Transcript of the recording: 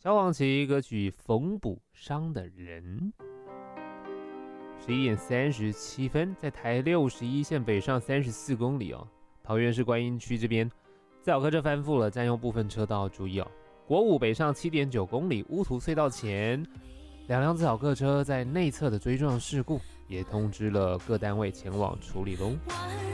萧煌奇歌曲《缝补伤的人》。11:37，在台61线北上34公里哦，桃园市观音区这边自小客车翻覆了，占用部分车道，注意哦。国五北上7.9公里，乌涂隧道前2辆自小客车在内侧的追撞事故，也通知了各单位前往处理喽。